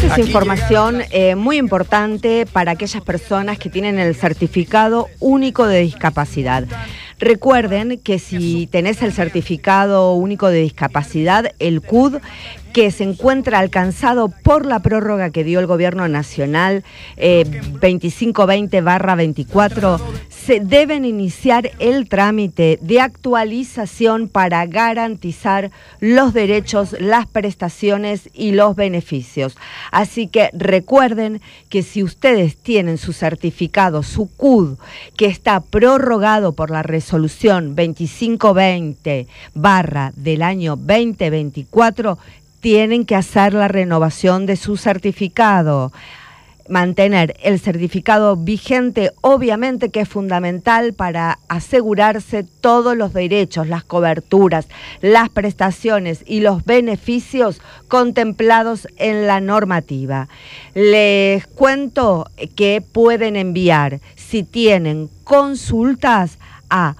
Esa información muy importante para aquellas personas que tienen el certificado único de discapacidad. Recuerden que si tenés el certificado único de discapacidad, el CUD, que se encuentra alcanzado por la prórroga que dio el Gobierno Nacional 2520/24, se deben iniciar el trámite de actualización para garantizar los derechos, las prestaciones y los beneficios. Así que recuerden que si ustedes tienen su certificado, su CUD, que está prorrogado por la resolución 2520 del año 2024, tienen que hacer la renovación de su certificado. Mantener el certificado vigente, obviamente que es fundamental para asegurarse todos los derechos, las coberturas, las prestaciones y los beneficios contemplados en la normativa. Les cuento que pueden enviar, si tienen consultas, a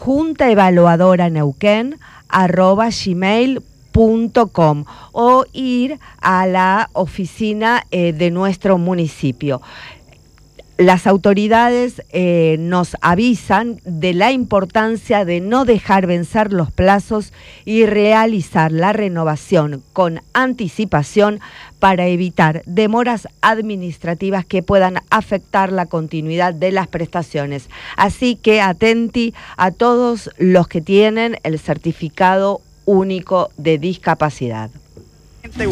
juntaevaluadoraneuquén@gmail.com o ir a la oficina de nuestro municipio. Las autoridades nos avisan de la importancia de no dejar vencer los plazos y realizar la renovación con anticipación para evitar demoras administrativas que puedan afectar la continuidad de las prestaciones. Así que atenti a todos los que tienen el certificado único de discapacidad.